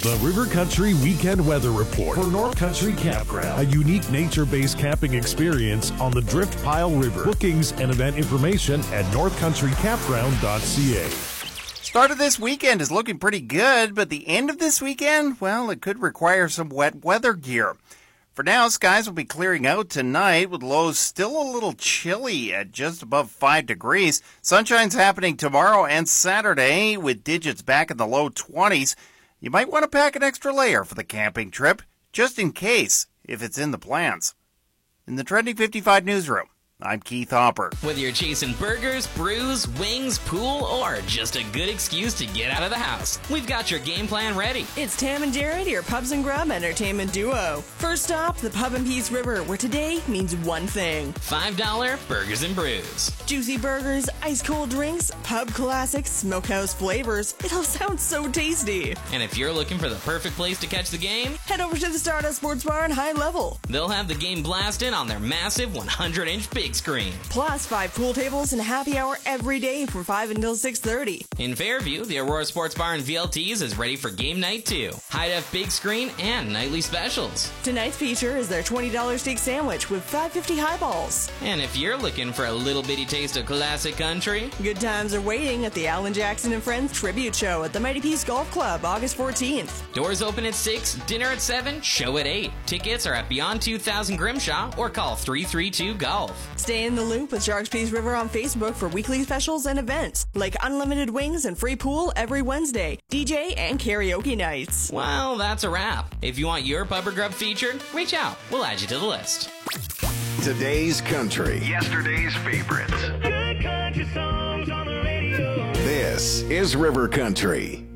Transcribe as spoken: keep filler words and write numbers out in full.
The River Country Weekend Weather Report for North Country Campground, a unique nature-based camping experience on the Drift Pile River. Bookings and event information at north country campground dot c a. Start of this weekend is looking pretty good, but the end of this weekend, well, it could require some wet weather gear. For now, skies will be clearing out tonight with lows still a little chilly at just above five degrees. Sunshine's happening tomorrow and Saturday with digits back in the low twenties. You might want to pack an extra layer for the camping trip, just in case, if it's in the plans. In the Trending fifty-five newsroom, I'm Keith Hopper. Whether you're chasing burgers, brews, wings, pool, or just a good excuse to get out of the house, we've got your game plan ready. It's Tam and Jared, your Pubs and Grub entertainment duo. First stop, the Pub and Peace River, where today means one thing. five dollar burgers and brews. Juicy burgers, ice-cold drinks, pub classics, smokehouse flavors. It all sounds so tasty. And if you're looking for the perfect place to catch the game, head over to the Stardust Sports Bar and High Level. They'll have the game blasted on their massive one hundred inch big screen. Plus, five pool tables and happy hour every day from five until six thirty. In Fairview, the Aurora Sports Bar and V L Ts is ready for game night too. High-def big screen and nightly specials. Tonight's feature is their twenty dollar steak sandwich with five fifty highballs. And if you're looking for a little bitty taste of classic country, good times are waiting at the Alan Jackson and Friends Tribute Show at the Mighty Peace Golf Club, August fourteenth. Doors open at six, dinner at seven, show at eight. Tickets are at Beyond two thousand Grimshaw or call three three two golf. Stay in the loop with Sharks Peace River on Facebook for weekly specials and events, like unlimited wings and free pool every Wednesday, D J and karaoke nights. Well, that's a wrap. If you want your Pub or Grub featured, reach out. We'll add you to the list. Today's country. Yesterday's favorites. Good country songs on the radio. This is River Country.